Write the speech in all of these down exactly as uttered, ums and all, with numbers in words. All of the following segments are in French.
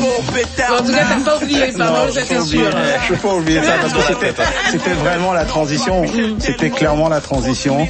En tout cas, t'as pas oublié ça, non, ça c'est sûr. Je peux pas oublier ça parce que c'était, c'était vraiment la transition. C'était clairement la transition.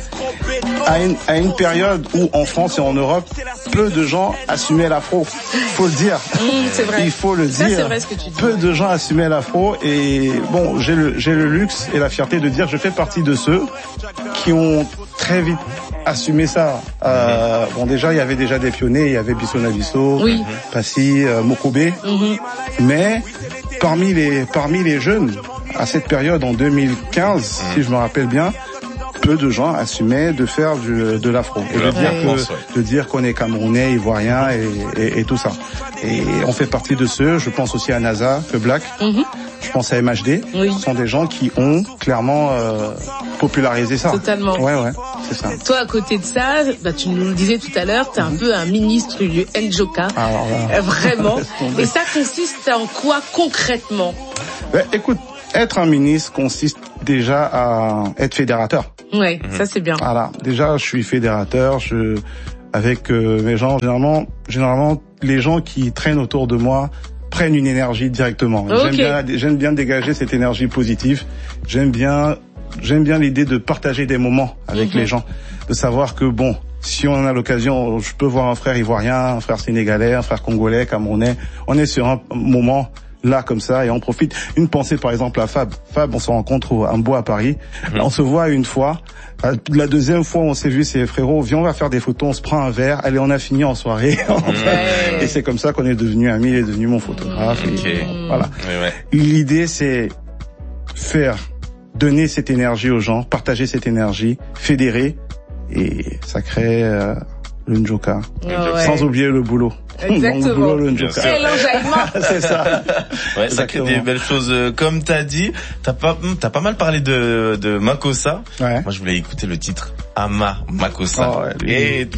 À une, à une période où en France et en Europe, peu de gens assumaient l'afro. Faut le dire. Mmh, c'est vrai. Il faut le ça, dire. C'est vrai ce que tu dis. Peu de gens assumaient l'afro et bon, j'ai le, j'ai le luxe et la fierté de dire je fais partie de ceux qui ont très vite assumé ça. Euh, bon, déjà, il y avait déjà des pionniers, il y avait Bisso Nabisso, oui. Passy, euh, Mokobé. Mmh. Mais parmi les, parmi les jeunes, à cette période, en deux mille quinze, mmh. si je me rappelle bien, peu de gens assumaient de faire du, de l'afro et de dire que, de dire qu'on est camerounais, ivoirien et, et, et tout ça. Et on fait partie de ceux. Je pense aussi à NASA, Feu Black. Mm-hmm. Je pense à M H D. Oui. Ce sont des gens qui ont clairement euh, popularisé ça. Totalement. Ouais, ouais, c'est ça. Toi, à côté de ça, bah, tu nous le disais tout à l'heure, t'es un peu un ministre du Njoka. Alors là, vraiment. Et ça consiste en quoi concrètement? Ben, écoute, être un ministre consiste déjà à être fédérateur. Ouais, mmh. ça c'est bien. Voilà, déjà je suis fédérateur, je avec euh, mes gens généralement généralement les gens qui traînent autour de moi prennent une énergie directement. Okay. J'aime bien j'aime bien dégager cette énergie positive. J'aime bien j'aime bien l'idée de partager des moments avec mmh. les gens, de savoir que bon, si on a l'occasion, je peux voir un frère ivoirien, un frère sénégalais, un frère congolais, camerounais, on est sur un moment là comme ça et on profite. Une pensée par exemple à Fab. Fab, on se rencontre au un bois à Paris. Mmh. On se voit une fois. La deuxième fois on s'est vu, c'est frérot, viens on va faire des photos, on se prend un verre. Allez, on a fini en soirée. Mmh. Et c'est comme ça qu'on est devenu amis, il est devenu mon photographe. Okay. Et voilà. Ouais, ouais. L'idée c'est faire, donner cette énergie aux gens, partager cette énergie, fédérer et ça crée euh, le Njoka. Oh, ouais. Sans oublier le boulot. Exactement. Le boulot, le Njoka. C'est l'enjaillement. C'est ça. Ouais, ça crée des belles choses. Comme t'as dit, t'as pas, t'as pas mal parlé de, de Makossa. Ouais. Moi, je voulais écouter le titre Ama Makossa. Oh, ouais, et tout